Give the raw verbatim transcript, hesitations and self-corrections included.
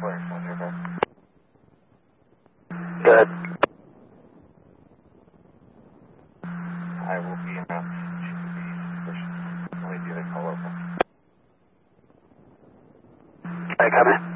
Good. I will be enough. Should be sufficient. Only do the call open. I come in.